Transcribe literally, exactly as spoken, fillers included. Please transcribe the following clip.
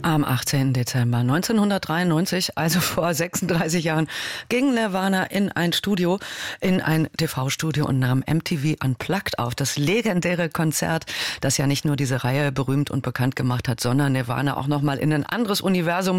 Am achtzehnten Dezember neunzehnhundertdreiundneunzig, also vor sechsunddreißig Jahren, ging Nirvana in ein Studio, in ein T V-Studio und nahm M T V Unplugged auf. Das legendäre Konzert, das ja nicht nur diese Reihe berühmt und bekannt gemacht hat, sondern Nirvana auch nochmal in ein anderes Universum